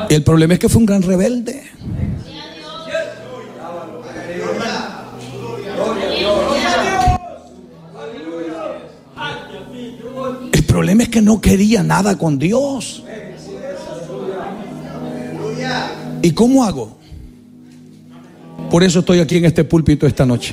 Y el problema es que fue un gran rebelde. El problema es que no quería nada con Dios. ¿Y cómo hago? Por eso estoy aquí en este púlpito esta noche,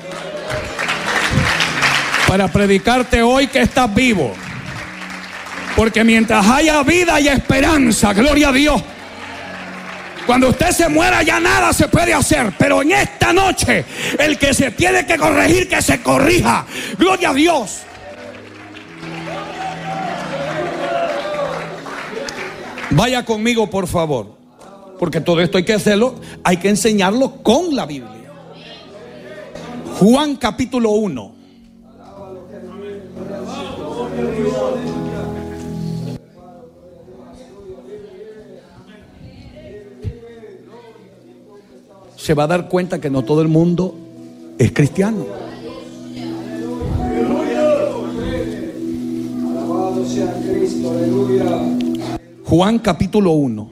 para predicarte hoy que estás vivo. Porque mientras haya vida y esperanza, gloria a Dios. Cuando usted se muera ya nada se puede hacer. Pero en esta noche, el que se tiene que corregir, que se corrija. Gloria a Dios. Vaya conmigo, por favor. Porque todo esto hay que hacerlo, hay que enseñarlo con la Biblia. Juan capítulo 1. Se va a dar cuenta que no todo el mundo es cristiano. Alabado sea Cristo, aleluya. Juan capítulo 1.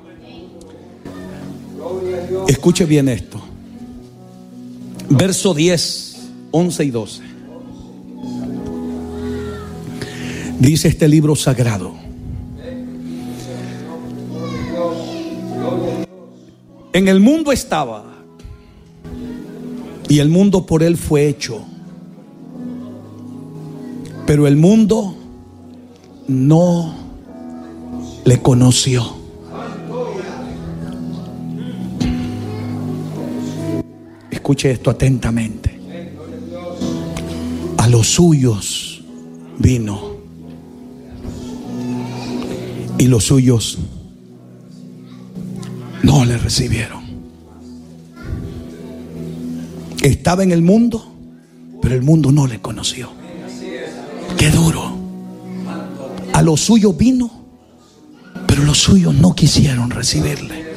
Escuche bien esto. Verso 10, 11 y 12. Dice este libro sagrado: en el mundo estaba, y el mundo por él fue hecho, pero el mundo no le conoció. Escuche esto atentamente. A los suyos vino, y los suyos no le recibieron. Estaba en el mundo, pero el mundo no le conoció. Qué duro. A los suyos vino, pero los suyos no quisieron recibirle.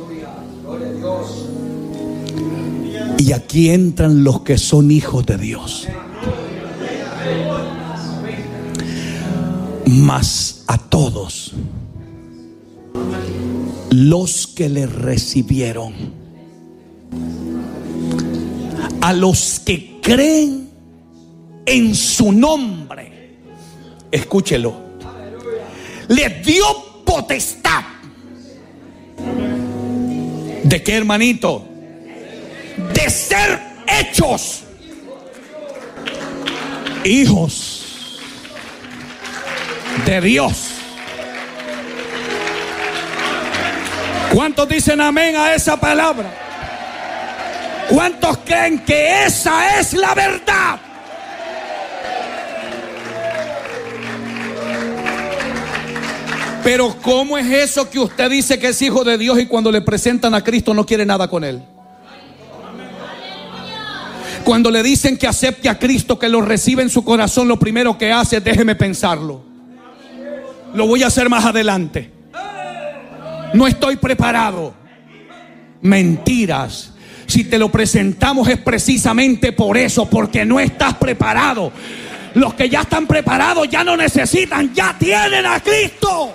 Y aquí entran los que son hijos de Dios. Mas a todos los que le recibieron, a los que creen en su nombre, escúchelo, les dio potestad. ¿De qué, hermanito? De ser hechos hijos de Dios. ¿Cuántos dicen amén a esa palabra? ¿Cuántos creen que esa es la verdad? Pero ¿cómo es eso que usted dice que es hijo de Dios y cuando le presentan a Cristo no quiere nada con él? Cuando le dicen que acepte a Cristo, que lo recibe en su corazón, lo primero que hace es: déjeme pensarlo, lo voy a hacer más adelante, no estoy preparado. Mentiras. Si te lo presentamos es precisamente por eso, porque no estás preparado. Los que ya están preparados ya no necesitan, ya tienen a Cristo.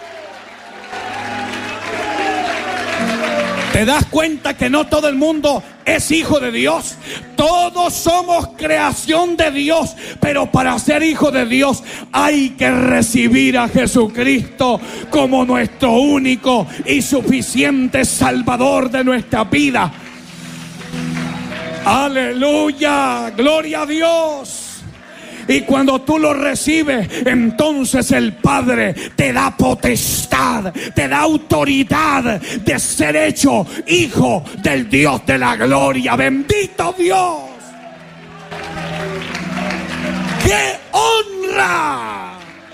¿Te das cuenta que no todo el mundo es hijo de Dios? Todos somos creación de Dios, pero para ser hijo de Dios hay que recibir a Jesucristo como nuestro único y suficiente Salvador de nuestra vida. Aleluya, gloria a Dios. Y cuando tú lo recibes, entonces el Padre te da potestad, te da autoridad de ser hecho hijo del Dios de la gloria. Bendito Dios. ¡Qué honra!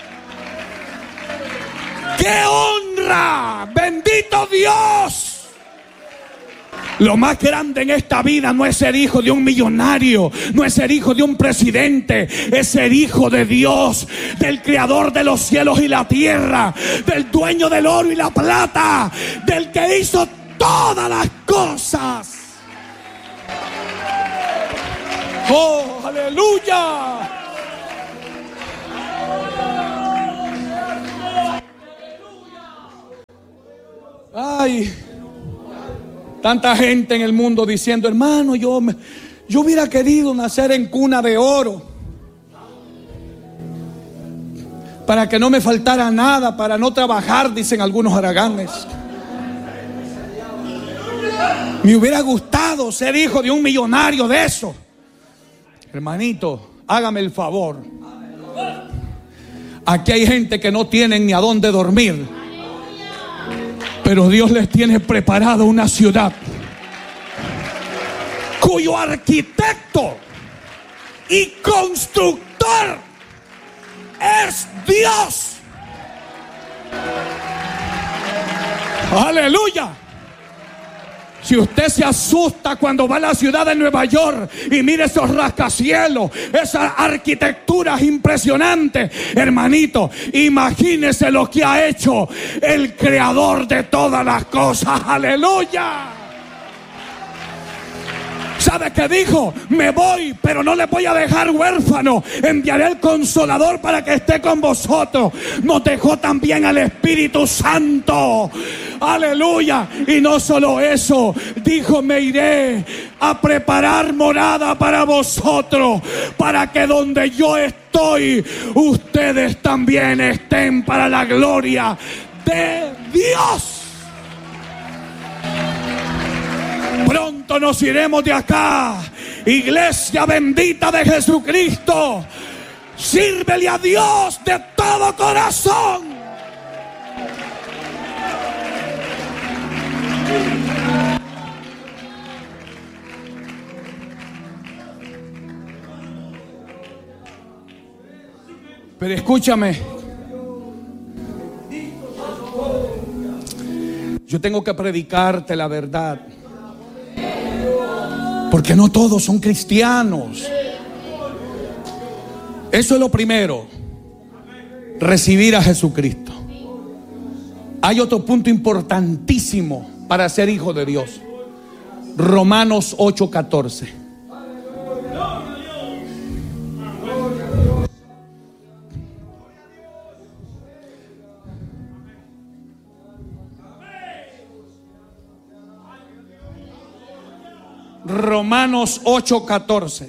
¡Qué honra! ¡Bendito Dios! Lo más grande en esta vida no es ser hijo de un millonario, no es ser hijo de un presidente, es ser hijo de Dios, del creador de los cielos y la tierra, del dueño del oro y la plata, del que hizo todas las cosas. ¡Oh, aleluya! Ay, tanta gente en el mundo diciendo: hermano, yo hubiera querido nacer en cuna de oro para que no me faltara nada, para no trabajar, dicen algunos haraganes. Me hubiera gustado ser hijo de un millonario de eso. Hermanito, hágame el favor. Aquí hay gente que no tienen ni a dónde dormir, pero Dios les tiene preparado una ciudad cuyo arquitecto y constructor es Dios. Aleluya. Si usted se asusta cuando va a la ciudad de Nueva York y mire esos rascacielos, esas arquitecturas impresionantes, hermanito, imagínese lo que ha hecho el creador de todas las cosas. Aleluya. ¿Sabe qué dijo? Me voy, pero no les voy a dejar huérfano. Enviaré el Consolador para que esté con vosotros. Nos dejó también al Espíritu Santo. Aleluya. Y no solo eso, dijo: me iré a preparar morada para vosotros, para que donde yo estoy, ustedes también estén, para la gloria de Dios. Pronto nos iremos de acá. Iglesia bendita de Jesucristo, sírvele a Dios de todo corazón. Pero escúchame, yo tengo que predicarte la verdad, porque no todos son cristianos. Eso es lo primero, recibir a Jesucristo. Hay otro punto importantísimo para ser hijo de Dios. Romanos 8:14. Romanos 8:14.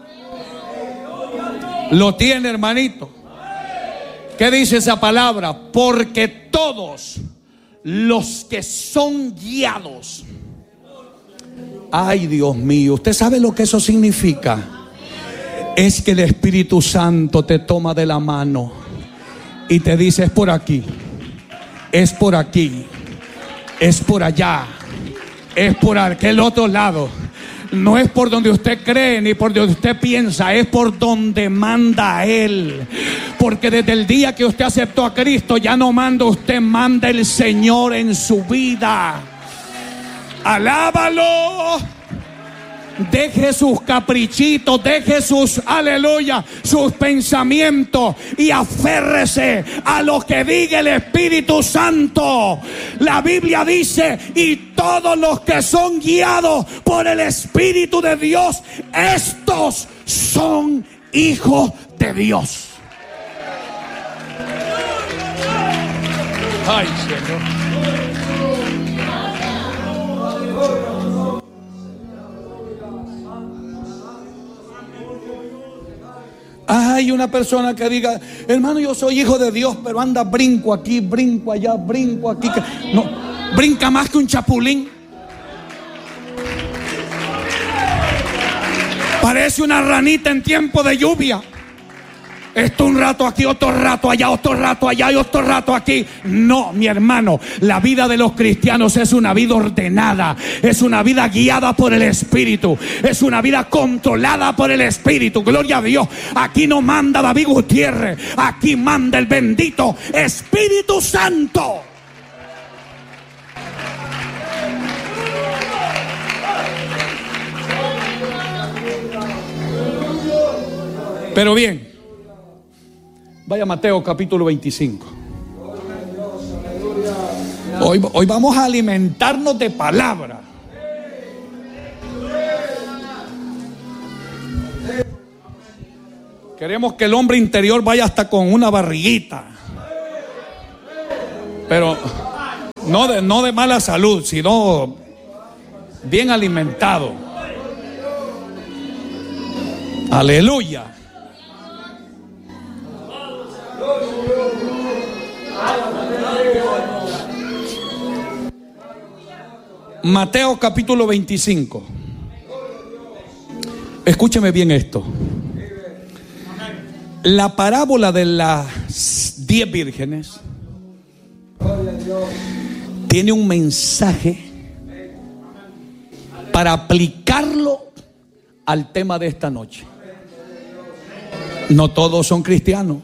¿Lo tiene, hermanito? ¿Qué dice esa palabra? Porque todos los que son guiados. Ay, Dios mío, ¿usted sabe lo que eso significa? Es que el Espíritu Santo te toma de la mano y te dice: es por aquí, es por aquí, es por allá, es por aquel otro lado. No es por donde usted cree ni por donde usted piensa, es por donde manda Él. Porque desde el día que usted aceptó a Cristo, ya no manda usted, manda el Señor en su vida. Alábalo. Deje sus caprichitos, deje sus, aleluya, sus pensamientos y aférrese a lo que diga el Espíritu Santo. La Biblia dice: y todos los que son guiados por el Espíritu de Dios, estos son hijos de Dios. Ay, Señor. Hay una persona que diga: hermano, yo soy hijo de Dios, pero anda brinco aquí, brinco allá, brinco aquí. No, brinca más que un chapulín. Parece una ranita en tiempo de lluvia. Esto un rato aquí, otro rato allá, otro rato allá y otro rato aquí. No, mi hermano, la vida de los cristianos es una vida ordenada, es una vida guiada por el Espíritu, es una vida controlada por el Espíritu. Gloria a Dios. Aquí no manda David Gutiérrez, aquí manda el bendito Espíritu Santo. Pero bien, vaya a Mateo capítulo 25. Hoy vamos a alimentarnos de palabra. Queremos que el hombre interior vaya hasta con una barriguita. Pero No de mala salud, sino bien alimentado. Aleluya. Mateo capítulo 25. Escúcheme bien esto. La parábola de las 10 vírgenes tiene un mensaje para aplicarlo al tema de esta noche. No todos son cristianos.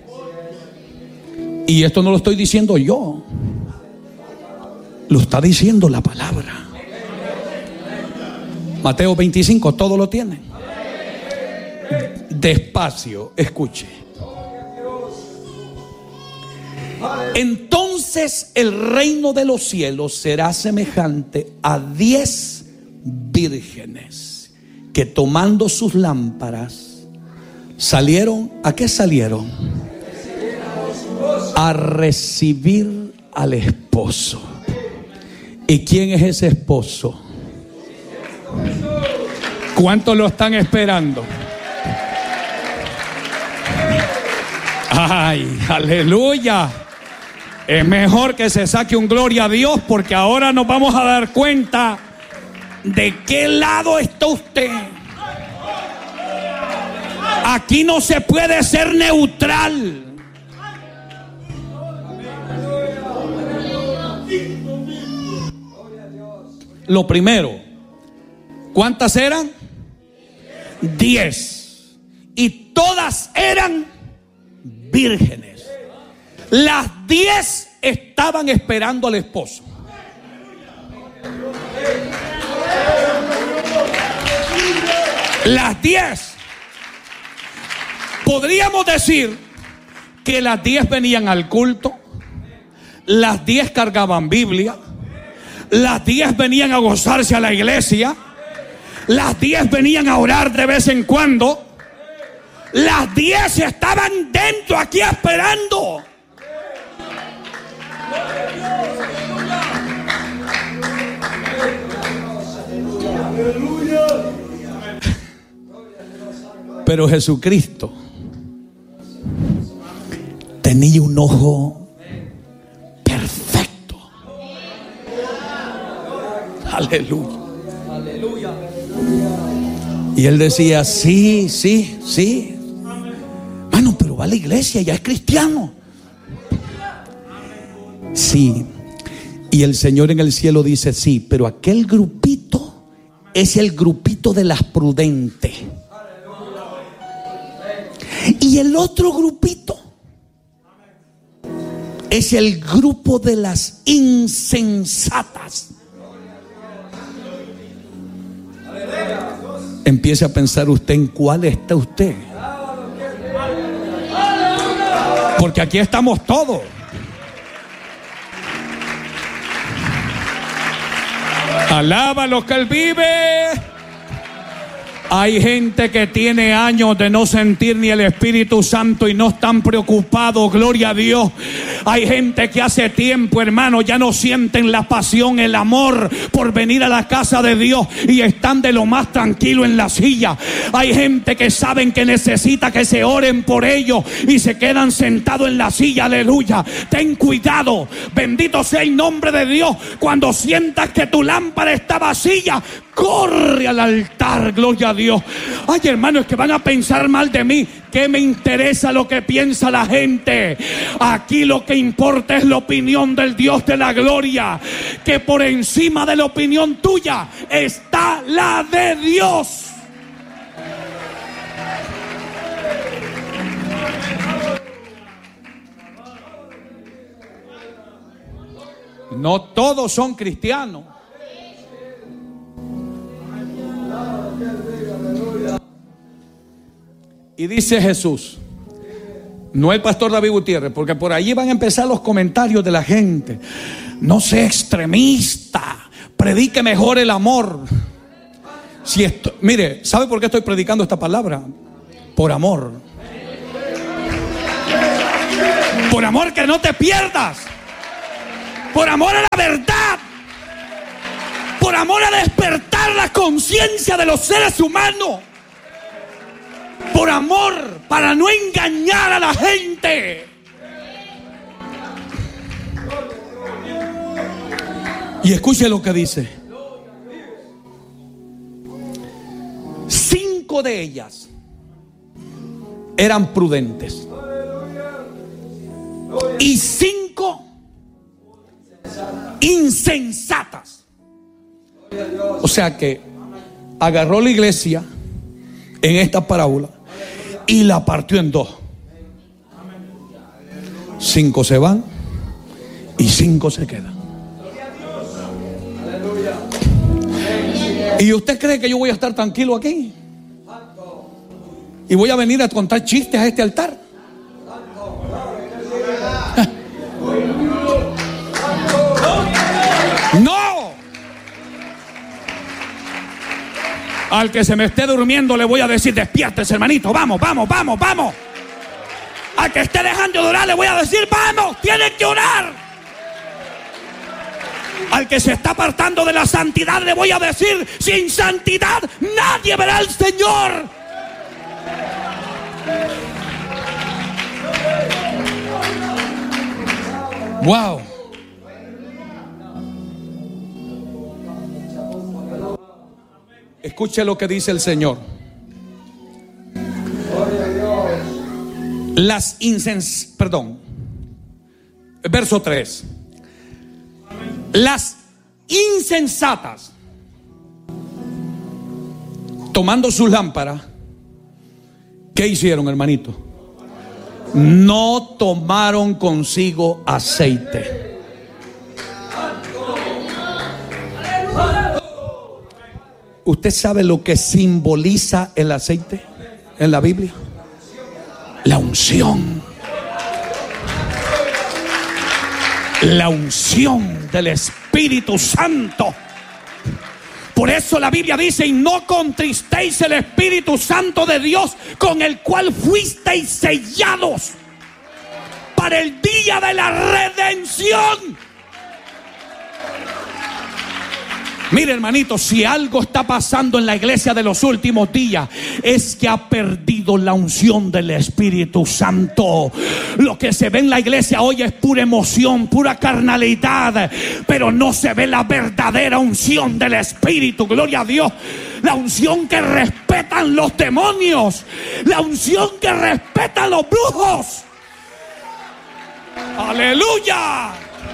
Y esto no lo estoy diciendo yo. Lo está diciendo la palabra. Mateo 25, todo lo tienen. Despacio, escuche. Entonces el reino de los cielos será semejante a 10 vírgenes que tomando sus lámparas salieron. ¿A qué salieron? A recibir al esposo. ¿Y quién es ese esposo? ¿Cuántos lo están esperando? Ay, aleluya. Es mejor que se saque un gloria a Dios, porque ahora nos vamos a dar cuenta de qué lado está usted. Aquí no se puede ser neutral. Lo primero, ¿cuántas eran? 10. Y todas eran vírgenes. Las 10 estaban esperando al esposo. Las 10. Podríamos decir que las 10 venían al culto, las 10 cargaban Biblia, las 10 venían a gozarse a la iglesia, las 10 venían a orar de vez en cuando. Las 10 estaban dentro aquí esperando. Pero Jesucristo tenía un ojo perfecto. Aleluya. Y él decía: sí. Bueno, pero va a la iglesia, ya es cristiano. Sí. Y el Señor en el cielo dice: sí, pero aquel grupito es el grupito de las prudentes. Y el otro grupito es el grupo de las insensatas. Empiece a pensar usted en cuál está usted. Porque aquí estamos todos. Alaba lo que Él vive. Hay gente que tiene años de no sentir ni el Espíritu Santo y no están preocupados, gloria a Dios. Hay gente que hace tiempo, hermano, ya no sienten la pasión, el amor por venir a la casa de Dios y están de lo más tranquilo en la silla. Hay gente que saben que necesita que se oren por ellos y se quedan sentados en la silla, aleluya. Ten cuidado, bendito sea el nombre de Dios. Cuando sientas que tu lámpara está vacía, corre al altar, gloria a Dios. Ay, hermanos, que van a pensar mal de mí. ¿Qué me interesa lo que piensa la gente? Aquí lo que importa es la opinión del Dios de la gloria. Que por encima de la opinión tuya está la de Dios. No todos son cristianos. Y dice Jesús, no el pastor David Gutiérrez, porque por allí van a empezar los comentarios de la gente. No sea extremista, predique mejor el amor. Mire, ¿sabe por qué estoy predicando esta palabra? Por amor. Por amor, que no te pierdas. por amor a la verdad, por amor a despertar la conciencia de los seres humanos, por amor para no engañar a la gente. Y escuche lo que dice. 5 de ellas eran prudentes y 5 insensatas. O sea que agarró la iglesia en esta parábola y la partió en 2. 5 se van y 5 se quedan. ¿Y usted cree que yo voy a estar tranquilo aquí? ¿Y voy a venir a contar chistes a este altar? ¡No! Al que se me esté durmiendo le voy a decir: despiértese, hermanito, vamos, vamos, vamos, vamos. Al que esté dejando de orar le voy a decir: vamos, tienen que orar. Al que se está apartando de la santidad le voy a decir: sin santidad nadie verá al Señor. Wow. Escuche lo que dice el Señor. Verso 3. Las insensatas, tomando sus lámparas, ¿qué hicieron, hermanito? No tomaron consigo aceite. ¿Usted sabe lo que simboliza el aceite en la Biblia? La unción. La unción del Espíritu Santo. Por eso la Biblia dice: y no contristéis el Espíritu Santo de Dios, con el cual fuisteis sellados para el día de la redención. Mire, hermanito, si algo está pasando en la iglesia de los últimos días, es que ha perdido la unción del Espíritu Santo. Lo que se ve en la iglesia hoy es pura emoción, pura carnalidad, pero no se ve la verdadera unción del Espíritu. Gloria a Dios. La unción que respetan los demonios, la unción que respetan los brujos. ¡Aleluya!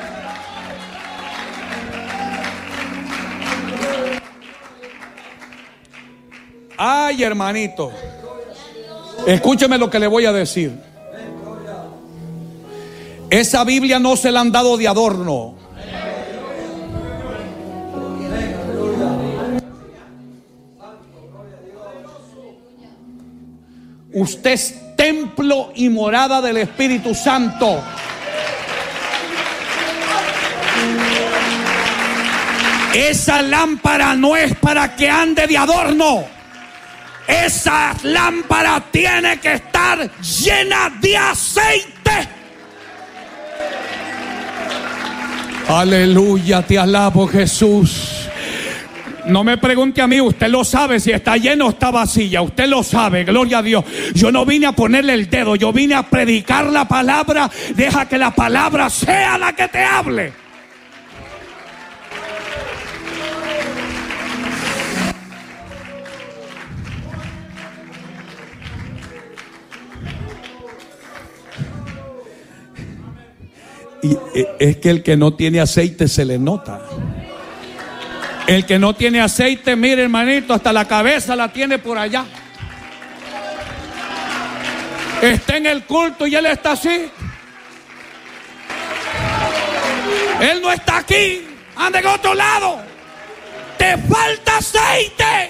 Ay, hermanito, escúcheme lo que le voy a decir. Esa Biblia no se la han dado de adorno. Usted es templo y morada del Espíritu Santo. Esa lámpara no es para que ande de adorno. Esa lámpara tiene que estar llena de aceite. Aleluya, te alabo, Jesús. No me pregunte a mí, usted lo sabe si está lleno o está vacía. Usted lo sabe, gloria a Dios. Yo no vine a ponerle el dedo, yo vine a predicar la palabra. Deja que la palabra sea la que te hable. Y es que el que no tiene aceite se le nota. El que no tiene aceite, mire, hermanito, hasta la cabeza la tiene por allá. Está en el culto y él está así. Él no está aquí, anda en otro lado. Te falta aceite.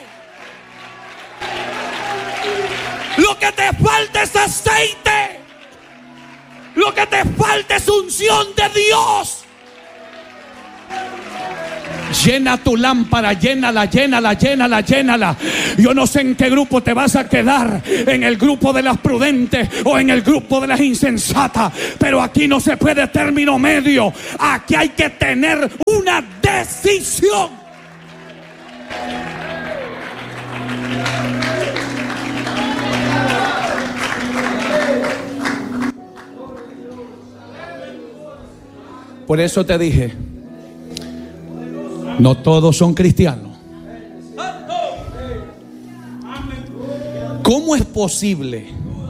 Lo que te falta es aceite. Lo que te falta es unción de Dios. Llena tu lámpara, llénala, llénala, llénala, llénala. Yo no sé en qué grupo te vas a quedar, en el grupo de las prudentes o en el grupo de las insensatas, pero aquí no se puede término medio. Aquí hay que tener una decisión. Por eso te dije, no todos son cristianos. ¿Cómo es posible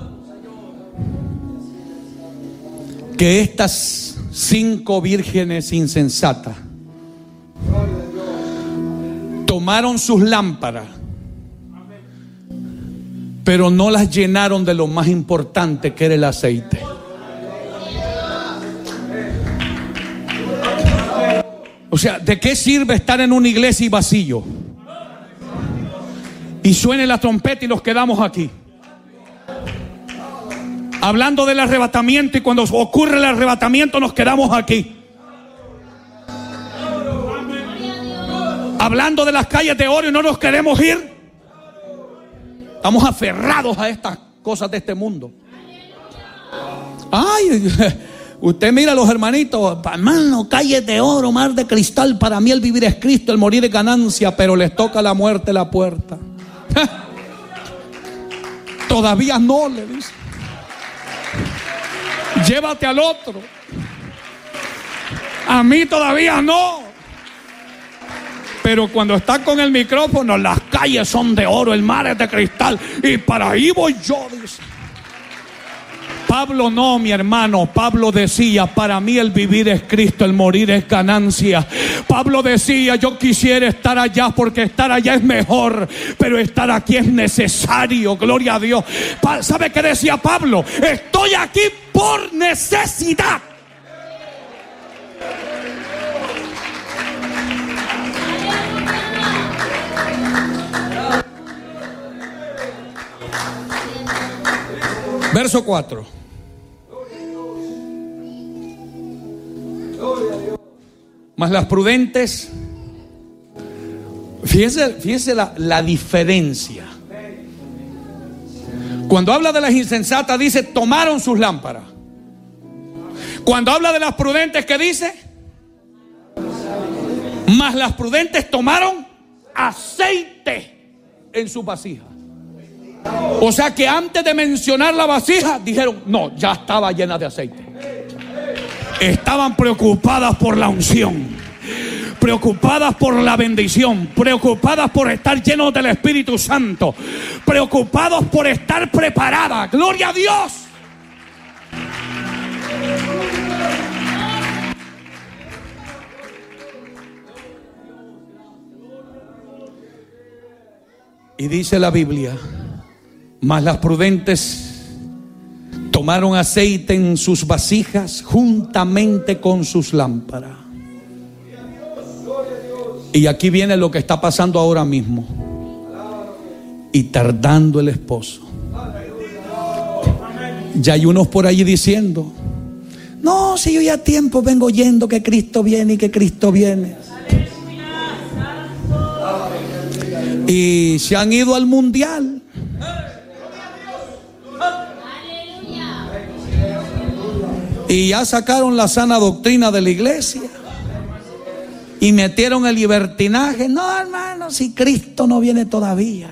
que estas 5 vírgenes insensatas tomaron sus lámparas, pero no las llenaron de lo más importante, que era el aceite? O sea, ¿de qué sirve estar en una iglesia y vacío? Y suene la trompeta y nos quedamos aquí, hablando del arrebatamiento, y cuando ocurre el arrebatamiento nos quedamos aquí, hablando de las calles de oro, y no nos queremos ir. Estamos aferrados a estas cosas de este mundo. Ay, usted mira a los hermanitos, hermano, calles de oro, mar de cristal, para mí el vivir es Cristo, el morir es ganancia, pero les toca la muerte la puerta. Todavía no, le dice. Llévate al otro. A mí todavía no. Pero cuando está con el micrófono, las calles son de oro, el mar es de cristal, y para ahí voy yo, dice. Pablo no, mi hermano. Pablo decía, para mí el vivir es Cristo, el morir es ganancia. Pablo decía, yo quisiera estar allá porque estar allá es mejor, pero estar aquí es necesario. Gloria a Dios. ¿Sabe qué decía Pablo? Estoy aquí por necesidad. Verso 4. Mas las prudentes, fíjense la diferencia. Cuando habla de las insensatas dice, tomaron sus lámparas. Cuando habla de las prudentes, ¿qué dice? Mas las prudentes tomaron aceite en su vasija. O sea que antes de mencionar la vasija, dijeron, no, ya estaba llena de aceite. Estaban preocupadas por la unción, preocupadas por la bendición, preocupadas por estar llenos del Espíritu Santo, preocupados por estar preparadas. ¡Gloria a Dios! Y dice la Biblia, mas las prudentes tomaron aceite en sus vasijas juntamente con sus lámparas. Y aquí viene lo que está pasando ahora mismo. Y tardando el esposo. Ya hay unos por allí diciendo, no, si yo ya tiempo vengo oyendo que Cristo viene y que Cristo viene. Y se han ido al mundial. Y ya sacaron la sana doctrina de la iglesia y metieron el libertinaje. No, hermano, si Cristo no viene todavía.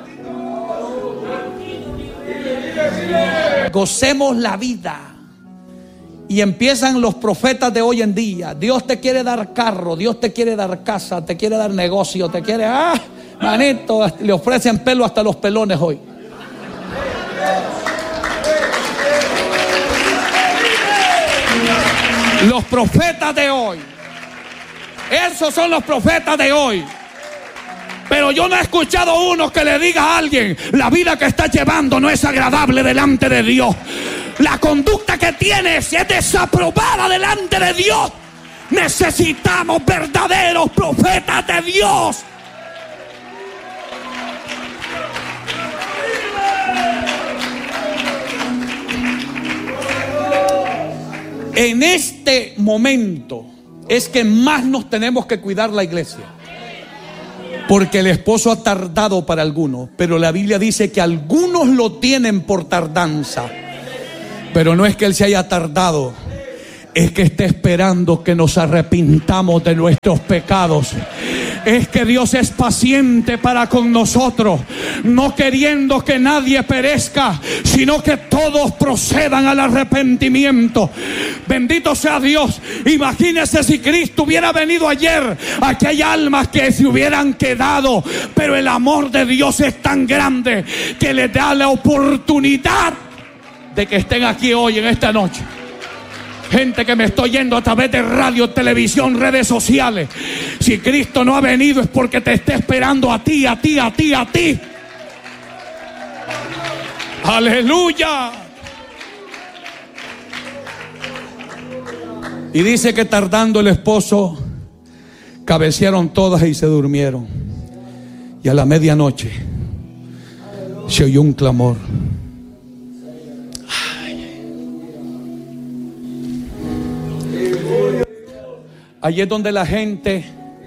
Gocemos la vida. Y empiezan los profetas de hoy en día. Dios te quiere dar carro, Dios te quiere dar casa, te quiere dar negocio, te quiere... manito, le ofrecen pelo hasta los pelones hoy. Los profetas de hoy. Esos son los profetas de hoy. Pero yo no he escuchado uno que le diga a alguien, la vida que estás llevando no es agradable delante de Dios. La conducta que tienes es desaprobada delante de Dios. Necesitamos verdaderos profetas de Dios. En este momento es que más nos tenemos que cuidar la iglesia. Porque el esposo ha tardado para algunos, pero la Biblia dice que algunos lo tienen por tardanza. Pero no es que él se haya tardado, es que está esperando que nos arrepintamos de nuestros pecados. Es que Dios es paciente para con nosotros, no queriendo que nadie perezca, sino que todos procedan al arrepentimiento. Bendito sea Dios. Imagínese si Cristo hubiera venido ayer, aquí hay almas que se hubieran quedado, pero el amor de Dios es tan grande que les da la oportunidad de que estén aquí hoy en esta noche. Gente que me estoy yendo a través de radio, televisión, redes sociales. Si Cristo no ha venido es porque te está esperando a ti, a ti, a ti, a ti. Aleluya. Y dice que tardando el esposo, cabecearon todas y se durmieron. Y a la medianoche se oyó un clamor. Allí es donde la gente,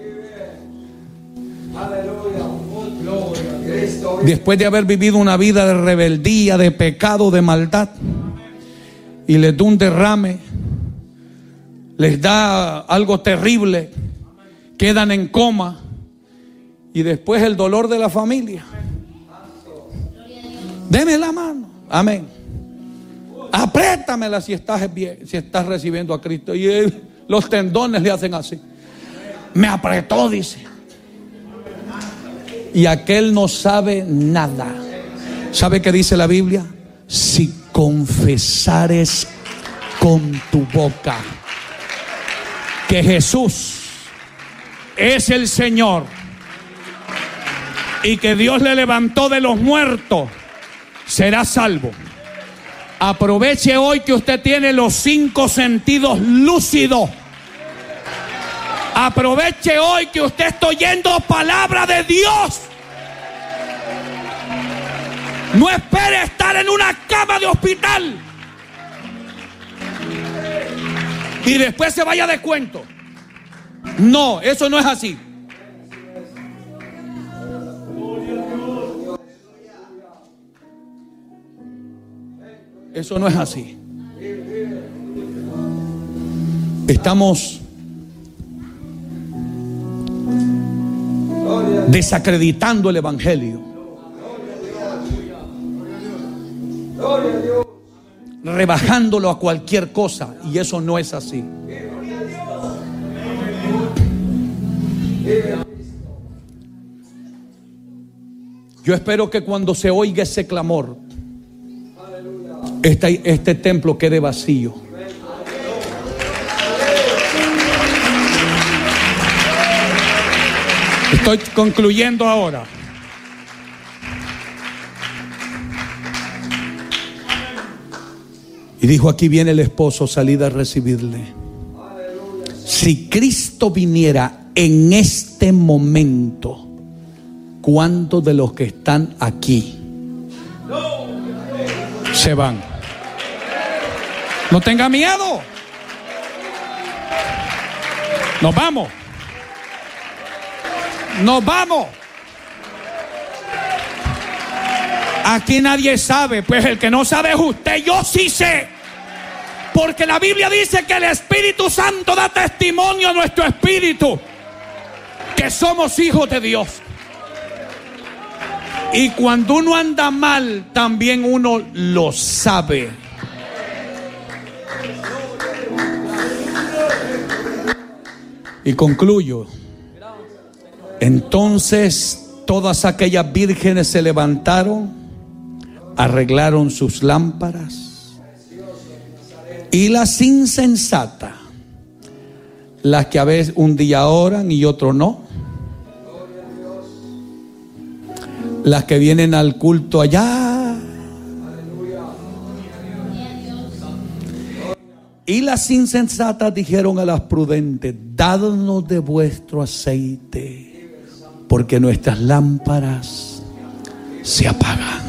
después de haber vivido una vida de rebeldía, de pecado, de maldad, y les da un derrame, les da algo terrible, quedan en coma, y después el dolor de la familia. Deme la mano, amén. Apriétamela si estás bien, si estás recibiendo a Cristo. Y los tendones le hacen así. Me apretó, dice. Y aquel no sabe nada. ¿Sabe qué dice la Biblia? Si confesares con tu boca que Jesús es el Señor y que Dios le levantó de los muertos, será salvo. Aproveche hoy que usted tiene los 5 sentidos lúcidos. Aproveche hoy que usted está oyendo palabra de Dios. No espere estar en una cama de hospital y después se vaya de cuento. No, eso no es así. Eso no es así. Estamos desacreditando el evangelio, rebajándolo a cualquier cosa, y eso no es así. Yo espero que cuando se oiga ese clamor, este templo quede vacío. Estoy concluyendo ahora. Y dijo: aquí viene el esposo, salid a recibirle. Si Cristo viniera en este momento, ¿cuántos de los que están aquí se van? No tenga miedo. Nos vamos. Nos vamos. Aquí nadie sabe. Pues el que no sabe es usted. Yo sí sé. Porque la Biblia dice que el Espíritu Santo da testimonio a nuestro espíritu que somos hijos de Dios. Y cuando uno anda mal, también uno lo sabe. Y concluyo. Entonces todas aquellas vírgenes se levantaron, arreglaron sus lámparas, y las insensatas, las que a veces un día oran y otro no, las que vienen al culto allá, y las insensatas dijeron a las prudentes: dadnos de vuestro aceite, porque nuestras lámparas se apagan.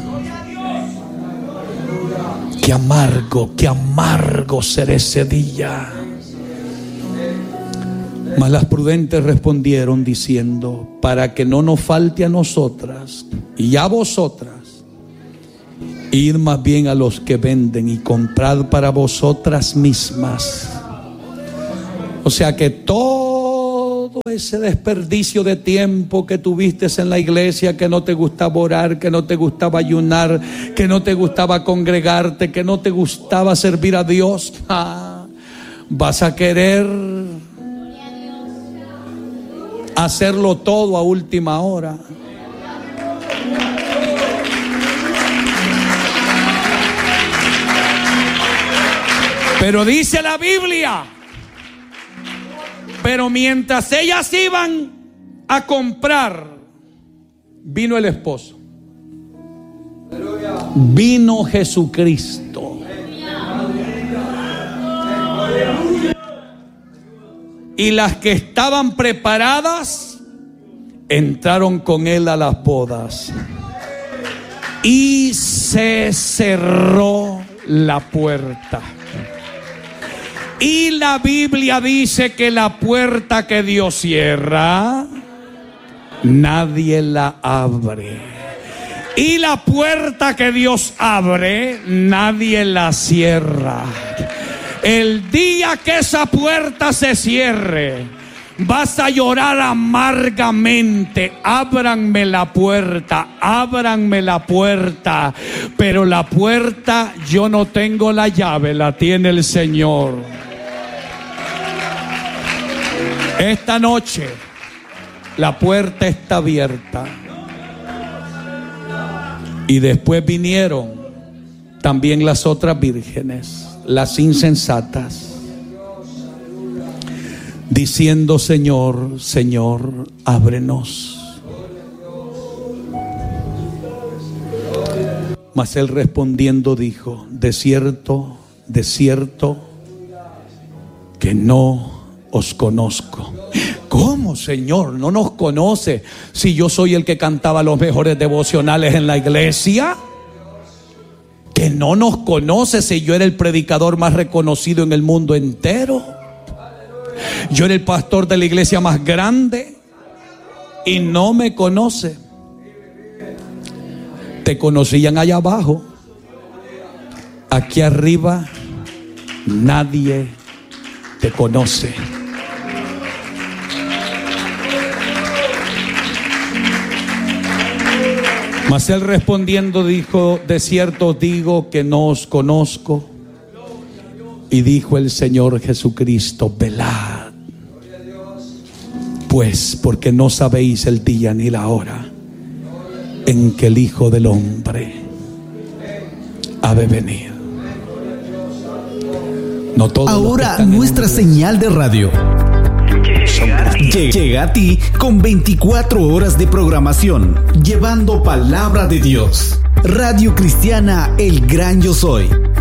qué amargo será ese día. Mas las prudentes respondieron diciendo: para que no nos falte a nosotras y a vosotras, id más bien a los que venden y comprad para vosotras mismas. O sea que todo ese desperdicio de tiempo que tuviste en la iglesia, que no te gustaba orar, que no te gustaba ayunar, que no te gustaba congregarte, que no te gustaba servir a Dios, vas a querer hacerlo todo a última hora. Pero dice la Biblia: pero mientras ellas iban a comprar, vino el esposo, vino Jesucristo. Y las que estaban preparadas entraron con él a las bodas, y se cerró la puerta. Y la Biblia dice que la puerta que Dios cierra, nadie la abre. Y la puerta que Dios abre, nadie la cierra. El día que esa puerta se cierre, vas a llorar amargamente: ábranme la puerta, ábranme la puerta. Pero la puerta, yo no tengo la llave, la tiene el Señor. Esta noche la puerta está abierta. Y después vinieron también las otras vírgenes, las insensatas, diciendo: Señor, Señor, ábrenos. Mas él respondiendo dijo: de cierto, que no os conozco. ¿Cómo, Señor? ¿No nos conoce si yo soy el que cantaba los mejores devocionales en la iglesia? ¿Que no nos conoce si yo era el predicador más reconocido en el mundo entero? Yo era el pastor de la iglesia más grande y no me conoce. Te conocían allá abajo. Aquí arriba nadie te conoce. Mas él respondiendo dijo: de cierto os digo que no os conozco. Y dijo el Señor Jesucristo: velad, pues, porque no sabéis el día ni la hora en que el Hijo del Hombre ha de venir. No todos. Ahora nuestra señal de radio llega a ti con 24 horas de programación, llevando palabra de Dios. Radio Cristiana El Gran Yo Soy,